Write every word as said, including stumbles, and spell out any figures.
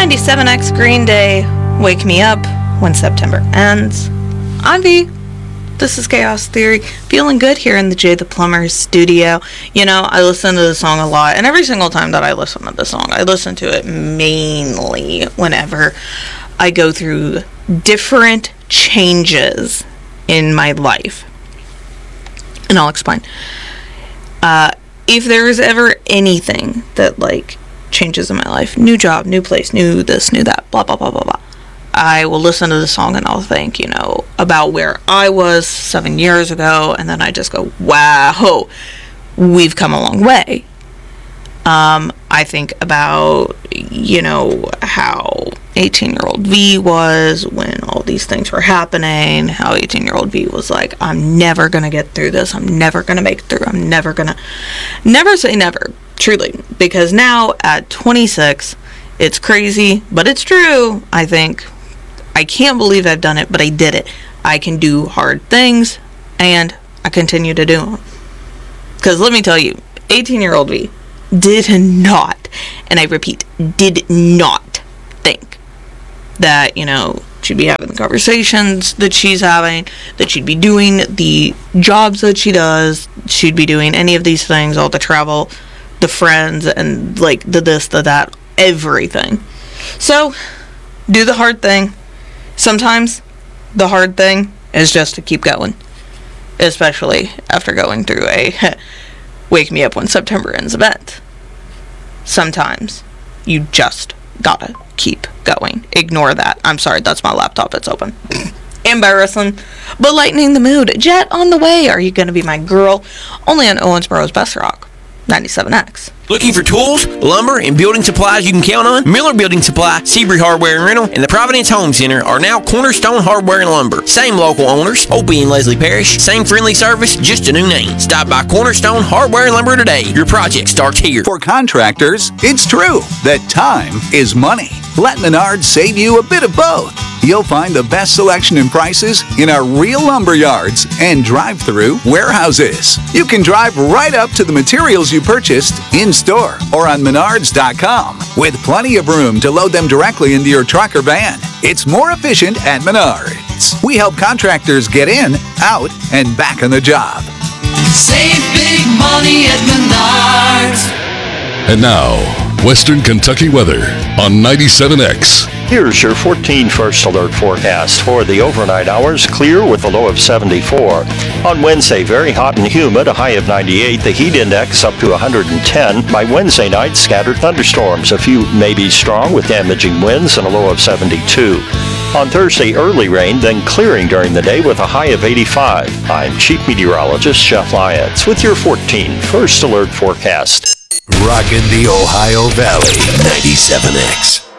ninety-seven X Green Day, Wake Me Up When September Ends. I'm V. This is Chaos Theory. Feeling good here in the Jay the Plumber's studio. You know, I listen to the song a lot, and every single time that I listen to the song, I listen to it mainly whenever I go through different changes in my life. And I'll explain. Uh, if there is ever anything that, like, changes in my life, new job, new place, new this, new that, blah, blah, blah, blah, blah, I will listen to the song and I'll think, you know, about where I was seven years ago, and then I just go, wow, we've come a long way. Um, I think about, you know, how eighteen-year-old V was when all these things were happening, how eighteen-year-old V was like, I'm never going to get through this, I'm never going to make it through, I'm never going to, never say never, truly, because now at twenty-six, it's crazy, but it's true, I think. I can't believe I've done it, but I did it. I can do hard things, and I continue to do them. Because let me tell you, eighteen-year-old V did not, and I repeat, did not think that, you know, she'd be having the conversations that she's having, that she'd be doing the jobs that she does, she'd be doing any of these things, all the travel, the friends, and, like, the this, the that, everything. So, do the hard thing. Sometimes the hard thing is just to keep going, especially after going through a Wake Me Up When September Ends event. Sometimes you just gotta keep going. Ignore that. I'm sorry, that's my laptop, it's open. Embarrassing, but lightening the mood. Jet on the way. Are you gonna be my girl? Only on Owensboro's Best Rock, ninety-seven X. Looking for tools, lumber, and building supplies you can count on? Miller Building Supply, Seabury Hardware and Rental, and the Providence Home Center are now Cornerstone Hardware and Lumber. Same local owners, Opie and Leslie Parrish. Same friendly service, just a new name. Stop by Cornerstone Hardware and Lumber today. Your project starts here. For contractors, it's true that time is money. Let Menards save you a bit of both. You'll find the best selection and prices in our real lumber yards and drive-through warehouses. You can drive right up to the materials you purchased in-store or on menards dot com with plenty of room to load them directly into your truck or van. It's more efficient at Menards. We help contractors get in, out, and back on the job. Save big money at Menards. And now, Western Kentucky weather on ninety-seven X. Here's your fourteen First Alert forecast for the overnight hours. Clear with a low of seventy-four. On Wednesday, very hot and humid, a high of ninety-eight. The heat index up to one hundred ten. By Wednesday night, scattered thunderstorms. A few may be strong with damaging winds and a low of seventy-two. On Thursday, early rain, then clearing during the day with a high of eighty-five. I'm Chief Meteorologist Jeff Lyons with your fourteen First Alert forecast. Rockin' the Ohio Valley, ninety-seven X.